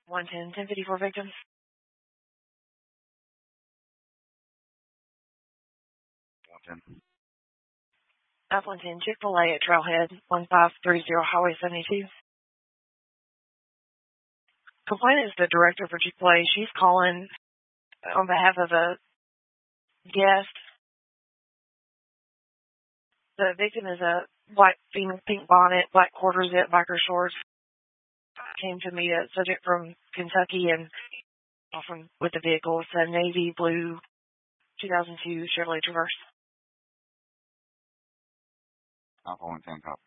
1054 victims. Apple 10 Chick-fil-A at Trailhead, 1530 Highway 72. Complainant is the director for Chick-fil-A. She's calling on behalf of a guest. The victim is a white female, pink bonnet, black quarter zip, biker shorts. Came to meet a subject from Kentucky and often with the vehicle. It's a navy blue 2002 Chevrolet Traverse. Alpha 110 cop.